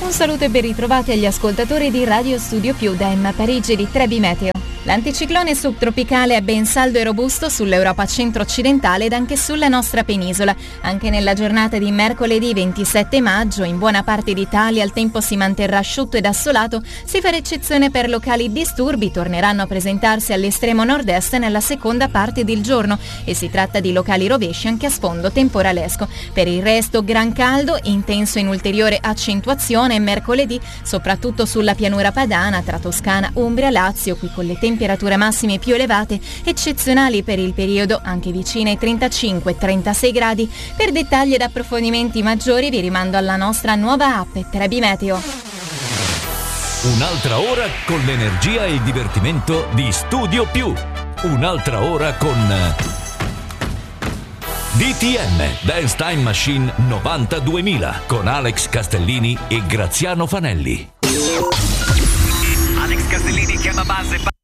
Un saluto e ben ritrovati agli ascoltatori di Radio Studio Più da Emma Parigi di Trebi Meteo. L'anticiclone subtropicale è ben saldo e robusto sull'Europa centro-occidentale ed anche sulla nostra penisola. Anche nella giornata di mercoledì 27 maggio in buona parte d'Italia il tempo si manterrà asciutto ed assolato, si farà eccezione per locali disturbi, torneranno a presentarsi all'estremo nord-est nella seconda parte del giorno e si tratta di locali rovesci anche a sfondo temporalesco. Per il resto gran caldo, intenso in ulteriore accentuazione mercoledì, soprattutto sulla pianura padana tra Toscana, Umbria, Lazio, qui con le temperature massime più elevate, eccezionali per il periodo, anche vicine ai 35-36 gradi. Per dettagli ed approfondimenti maggiori vi rimando alla nostra nuova app Trebi Meteo. Un'altra ora con l'energia e il divertimento di Studio Più. Un'altra ora con DTM Dance Time Machine 92.000 con Alex Castellini e Graziano Fanelli. Alex Castellini chiama base.